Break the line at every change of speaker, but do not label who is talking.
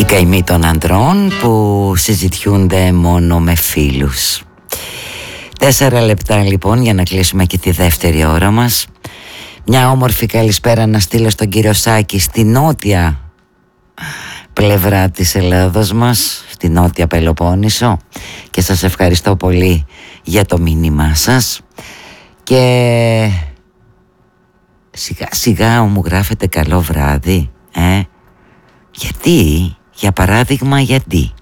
καημοί των ανδρών που συζητιούνται μόνο με φίλους. 4 λεπτά λοιπόν για να κλείσουμε και τη δεύτερη ώρα μας. Μια όμορφη καλησπέρα να στείλω στον κύριο Σάκη στη νότια πλευρά της Ελλάδος μας, στη νότια Πελοπόννησο, και σας ευχαριστώ πολύ για το μήνυμά σας. Και σιγά σιγά μου γράφετε καλό βράδυ, γιατί, για παράδειγμα, γιατί